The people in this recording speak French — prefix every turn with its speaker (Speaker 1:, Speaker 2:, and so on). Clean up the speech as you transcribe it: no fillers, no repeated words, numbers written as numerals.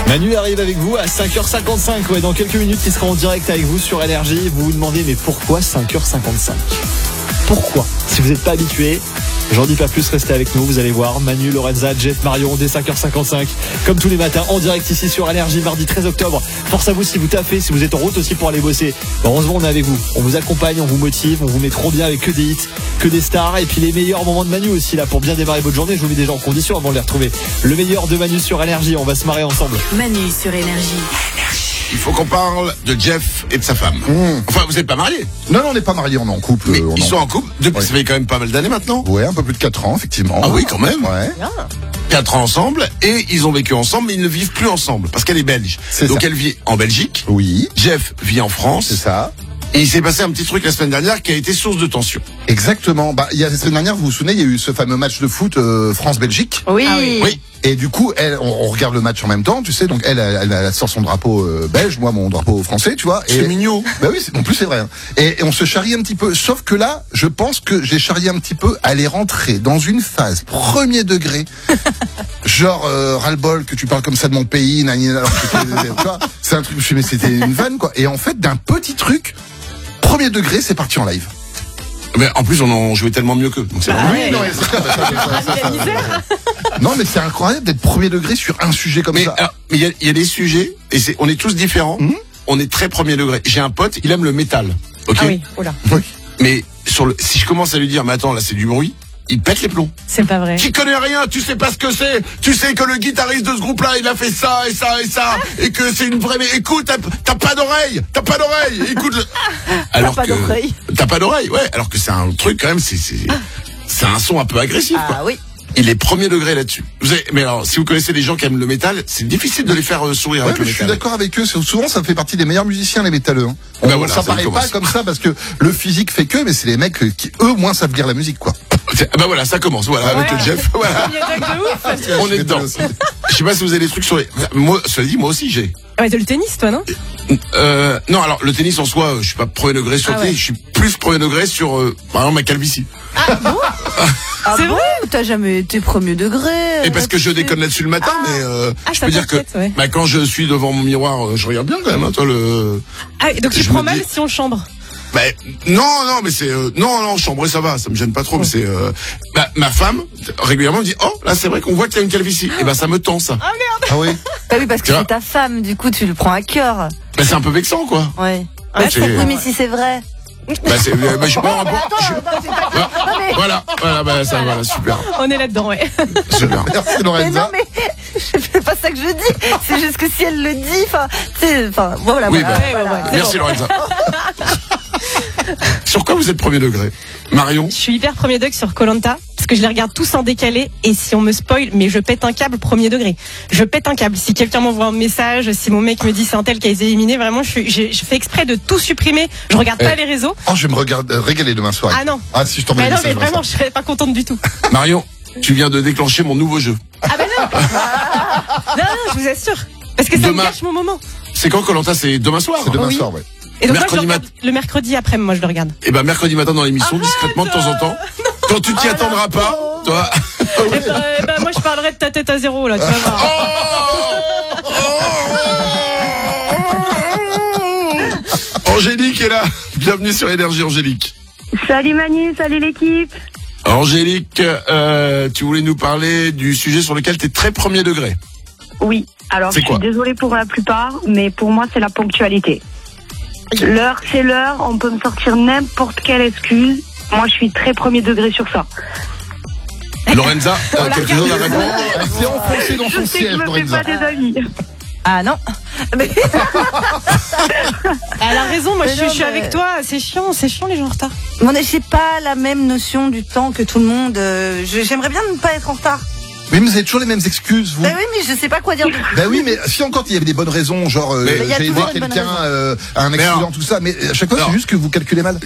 Speaker 1: Manu arrive avec vous à 5h55. Ouais, dans quelques minutes, il sera en direct avec vous sur Énergie. Vous vous demandez, mais pourquoi 5h55 ? Pourquoi ? Si vous n'êtes pas habitué, j'en dis pas plus, restez avec nous. Vous allez voir Manu, Lorenza, Jeff, Marion dès 5h55. Comme tous les matins, en direct ici sur Énergie, mardi 13 octobre. Force à vous si vous taffez, si vous êtes en route aussi pour aller bosser. Heureusement, on est avec vous. On vous accompagne, on vous motive, on vous met trop bien avec que des hits, que des stars. Et puis les meilleurs moments de Manu aussi, là, pour bien démarrer votre journée. Je vous mets déjà en condition avant de les retrouver. Le meilleur de Manu sur Énergie. On va se marrer ensemble.
Speaker 2: Manu sur Énergie.
Speaker 3: Il faut qu'on parle de Jeff et de sa femme. Enfin, vous n'êtes pas mariés.
Speaker 4: Non, on n'est pas mariés, on est en couple.
Speaker 3: Mais ils sont en couple depuis, ça fait quand même pas mal d'années maintenant.
Speaker 4: Ouais, un peu plus de 4 ans, effectivement.
Speaker 3: Ah oui, quand même.
Speaker 4: Ouais.
Speaker 3: 4 ans ensemble, et ils ont vécu ensemble, mais ils ne vivent plus ensemble, parce qu'elle est belge. Donc elle vit en Belgique.
Speaker 4: Oui.
Speaker 3: Jeff vit en France.
Speaker 4: C'est ça.
Speaker 3: Et il s'est passé un petit truc la semaine dernière qui a été source de tension.
Speaker 4: Exactement. Il y a la semaine dernière, vous vous souvenez, il y a eu ce fameux match de foot France-Belgique.
Speaker 2: Oui.
Speaker 3: Ah oui.
Speaker 4: Et du coup, on regarde le match en même temps, tu sais. Donc elle sort son drapeau belge, moi mon drapeau français, tu vois.
Speaker 3: C'est mignon.
Speaker 4: Bah oui, en plus c'est vrai. Hein. Et on se charrie un petit peu. Sauf que là, je pense que j'ai charrié un petit peu. Elle est rentrée dans une phase premier degré. Genre ras-le-bol que tu parles comme ça de mon pays, alors que tu vois, c'est un truc. Je me suis dit, mais c'était une vanne quoi. Et en fait, d'un petit truc. Premier degré, c'est parti en live.
Speaker 3: Mais en plus, on en jouait tellement mieux qu'eux. Donc c'est vraiment...
Speaker 4: Oui, non, mais c'est clair, non, mais c'est incroyable d'être premier degré sur un sujet comme ça.
Speaker 3: Alors, mais il y a des sujets, et on est tous différents. On est très premier degré. J'ai un pote, il aime le métal. Ok.
Speaker 2: Ah oui, oula.
Speaker 4: Oui.
Speaker 3: Mais si je commence à lui dire, mais attends, là c'est du bruit, il pète les plombs.
Speaker 2: C'est pas vrai.
Speaker 3: Tu connais rien, tu sais pas ce que c'est. Tu sais que le guitariste de ce groupe-là, il a fait ça et ça et ça, et que c'est une vraie. Mais écoute, t'as pas d'oreille, Écoute. Alors
Speaker 2: pas d'oreille.
Speaker 3: T'as pas d'oreille, ouais. Alors que c'est un truc quand même, c'est un son un peu agressif, quoi.
Speaker 2: Ah oui.
Speaker 3: Il est premier degré là-dessus. Mais alors, si vous connaissez des gens qui aiment le métal, c'est difficile de les faire sourire avec le métal.
Speaker 4: Je suis d'accord avec eux. Souvent, ça fait partie des meilleurs musiciens, les métalleux. Hein. Ça paraît pas comme ça parce que le physique fait que, mais c'est les mecs qui, eux, moins savent lire la musique, quoi.
Speaker 3: Bah voilà, ça commence. Voilà, avec le Jeff. Voilà. On est dedans. Je sais pas si vous avez des trucs sur les. Moi, cela dit, moi aussi, j'ai.
Speaker 2: Ah ouais, t'as le tennis, toi, non?
Speaker 3: Non, alors le tennis en soi, je suis pas premier degré sur le tennis, je suis plus premier degré sur, par exemple, ma calvitie.
Speaker 2: Ah bon? C'est vrai ou t'as jamais été premier degré?
Speaker 3: Et parce que je déconne là-dessus le matin, mais je peux dire que quand je suis devant mon miroir, je regarde bien quand même. Hein, toi le.
Speaker 2: Ah, donc tu prends mal si on chambre?
Speaker 3: Bah, non, mais c'est non, chambrer ça va, ça me gêne pas trop, mais c'est ma femme régulièrement me dit là c'est vrai qu'on voit qu'il y a une calvitie. Et ça me tend ça.
Speaker 2: Ah merde.
Speaker 4: Ah oui.
Speaker 5: Bah oui, parce que c'est ta femme, du coup tu le prends à cœur.
Speaker 3: Bah c'est un peu vexant quoi.
Speaker 5: Ouais.
Speaker 3: Ouais,
Speaker 5: oui, mais si c'est vrai.
Speaker 3: Bah c'est je prends un voilà, voilà, super.
Speaker 2: On est là-dedans, ouais.
Speaker 3: Super.
Speaker 4: Merci Lorenza.
Speaker 5: Mais non, mais c'est pas ça que je dis. C'est juste que si elle le dit, voilà.
Speaker 3: Oui,
Speaker 5: voilà.
Speaker 3: Merci Lorenza. Sur quoi vous êtes premier degré, Marion?
Speaker 2: Je suis hyper premier degré sur Koh-Lanta parce que je les regarde tous en décalé et si on me spoil, mais je pète un câble premier degré. Je pète un câble. Si quelqu'un m'envoie un message, si mon mec me dit c'est un tel qui a été éliminé, vraiment, je fais exprès de tout supprimer. Je regarde pas les réseaux.
Speaker 4: Je vais me régaler demain soir.
Speaker 2: Ah non.
Speaker 4: Ah si je t'envoie.
Speaker 2: Mais non, mais vraiment, je serais pas contente du tout.
Speaker 3: Marion, tu viens de déclencher mon nouveau jeu.
Speaker 2: Ah bah non. Non, je vous assure. Parce que ça me gâche mon moment.
Speaker 3: C'est quand Koh-Lanta? C'est demain soir.
Speaker 4: C'est demain soir, ouais.
Speaker 2: Et donc le mercredi après, moi je le regarde.
Speaker 3: Et mercredi matin dans l'émission, discrètement de temps en temps. Quand tu t'y attendras pas, toi.
Speaker 2: Moi je parlerai de ta tête à zéro là, tu vas voir.
Speaker 3: Angélique est là. Bienvenue sur Énergie, Angélique.
Speaker 6: Salut Manu, salut l'équipe.
Speaker 3: Angélique, tu voulais nous parler du sujet sur lequel tu es très premier degré.
Speaker 6: Oui, alors je suis désolée pour la plupart, mais pour moi c'est la ponctualité. L'heure c'est l'heure, on peut me sortir n'importe quelle excuse. Moi je suis très premier degré sur ça.
Speaker 3: Lorenza, quelque chose à répondre?
Speaker 4: C'est enfoncé dans son siège,
Speaker 6: Lorenza. Je sais que je me fais pas des amis.
Speaker 5: Ah non.
Speaker 2: Elle a raison, moi je suis avec toi, c'est chiant les gens en retard.
Speaker 5: Mais j'ai pas la même notion du temps que tout le monde. J'aimerais bien ne pas être en retard.
Speaker 4: Oui, mais vous avez toujours les mêmes excuses, vous.
Speaker 5: Bah oui, mais je sais pas quoi dire.
Speaker 4: Bah oui, mais si encore il y avait des bonnes raisons, genre j'ai aidé quelqu'un, un accident, tout ça, mais à chaque fois c'est juste que vous calculez mal.